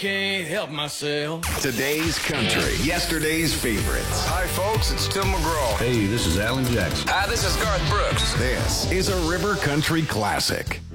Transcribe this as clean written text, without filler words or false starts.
Can't help myself. Today's country, yesterday's favorites. Hi, folks, it's Tim McGraw. Hey, this is Alan Jackson. Hi, this is Garth Brooks. This is a River Country Classic.